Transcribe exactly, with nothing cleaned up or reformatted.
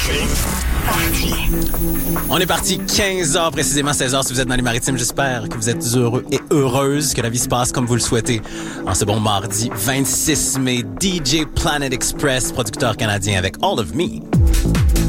C'est parti. On est parti quinze heures précisément, seize heures si vous êtes dans les maritimes. J'espère que vous êtes heureux et heureuses, que la vie se passe comme vous le souhaitez. En ce bon mardi vingt-six mai, D J Planet Express, producteur canadien avec All of Me.